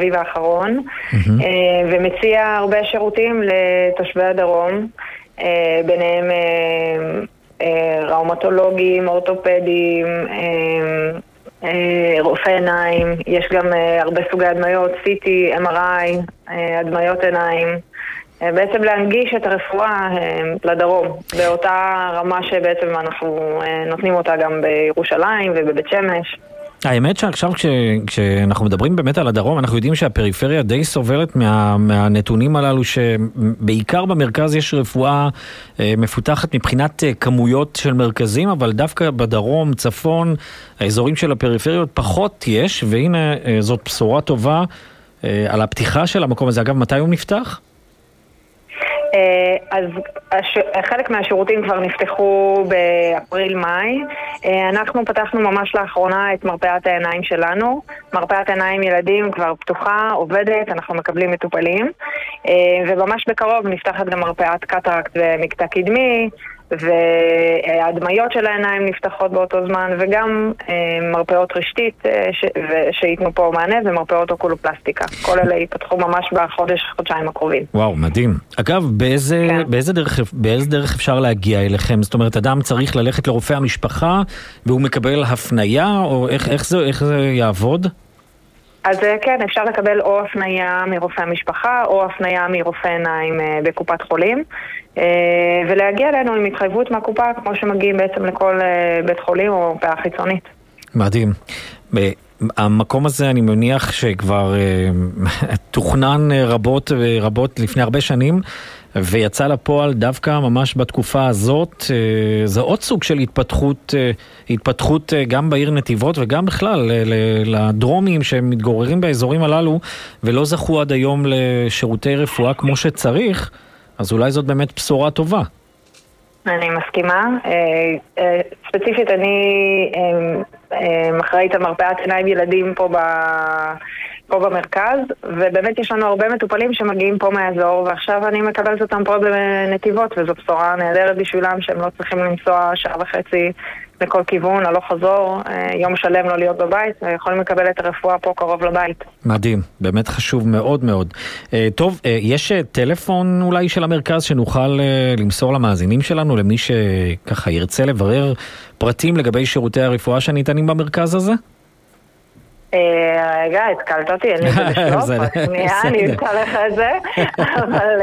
האביב האחרון, ומציע הרבה שירותים לתושבי הדרום, ביניהם ראומטולוגים, אורתופדים, רופאי עיניים, יש גם הרבה סוגי הדמיות, CT, MRI, הדמיות עיניים, בעצם להנגיש את הרפואה לדרום, באותה רמה שבעצם אנחנו נותנים אותה גם בירושלים ובבית שמש. האמת שעכשיו כשאנחנו מדברים באמת על הדרום, אנחנו יודעים שהפריפריה די סובלת מהנתונים הללו, שבעיקר במרכז יש רפואה מפותחת מבחינת כמויות של מרכזים, אבל דווקא בדרום, צפון, האזורים של הפריפריות פחות יש, והנה זאת בשורה טובה על הפתיחה של המקום הזה. אגב, מתי הוא נפתח? אז חלק מהשירותים כבר נפתחו באפריל-מאי. אנחנו פתחנו ממש לאחרונה את מרפאת העיניים שלנו. מרפאת עיניים ילדים כבר פתוחה, עובדת, אנחנו מקבלים מטופלים. וממש בקרוב נפתחת גם מרפאת קטרקט ומקטע קדמי, והדמיות של העיניים נפתחות באותו זמן, וגם מרפאות רשתית שיתנו פה מענה, ומרפאות אוקולופלסטיקה. כל אלה ייפתחו ממש חודשיים הקרובים. וואו, מדהים. אגב, באיזה דרך אפשר להגיע אליכם? זאת אומרת, אדם צריך ללכת לרופא המשפחה, והוא מקבל הפניה, או איך זה יעבוד? אז כן, אפשר לקבל או הפניה מרופא המשפחה, או הפניה מרופא עיניים בקופת חולים, ולהגיע אלינו עם התחייבות מהקופה, כמו שמגיעים בעצם לכל בית חולים או פאה חיצונית. מדהים. המקום הזה אני מניח שכבר תוכנן רבות לפני הרבה שנים, ויצא לפועל דווקא ממש בתקופה הזאת. זה עוד סוג של התפתחות גם בעיר נתיבות וגם בכלל לדרומים שמתגוררים באזורים הללו ולא זכו עד היום לשירותי רפואה כמו שצריך, אז אולי זאת באמת בשורה טובה. אני מסכימה. ספציפית אני אחראית על מרפאת עיניים ילדים פה במרכז, ובאמת יש לנו הרבה מטופלים שמגיעים פה מהאזור, ועכשיו אני מקבלת אותם פה בנתיבות, וזו בשורה נהדרת בשבילם שהם לא צריכים לנסוע שעה וחצי לכל כיוון, הלוך חזור, יום שלם לא להיות בבית, ויכולים לקבל את הרפואה פה קרוב לבית. מדהים, באמת חשוב מאוד מאוד. טוב, יש טלפון אולי של המרכז שנוכל למסור למאזינים שלנו, למי שככה ירצה לברר פרטים לגבי שירותי הרפואה שניתנים במרכז הזה? רגע, התקלת אותי, אין לי את זה בשלוף, אני אמצא לך את זה, אבל...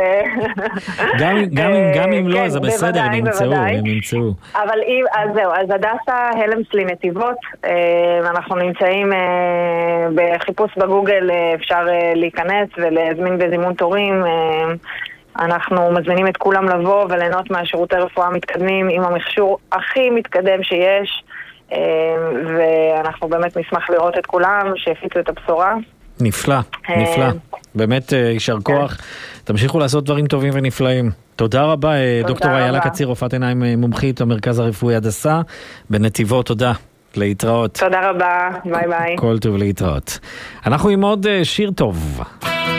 גם אם לא, זה בסדר, הם ימצאו. אבל זהו, אז הדסה הלמסלי נתיבות, אנחנו נמצאים בחיפוש בגוגל, אפשר להיכנס ולהזמין בזימון תורים, אנחנו מזמינים את כולם לבוא וליהנות מהשירותי רפואה המתקדמים עם המכשור הכי מתקדם שיש, ואנחנו באמת נשמח לראות את כולם שיפיצו את הבשורה. נפלא, נפלא. באמת יישר כוח. תמשיכו לעשות דברים טובים ונפלאים. תודה רבה, דוקטור איילה קציר, רופאת עיניים מומחית במרכז הרפואי הדסה בנתיבות. תודה. להתראות. תודה רבה, ביי ביי. כל טוב, להתראות. אנחנו עם עוד שיר טוב.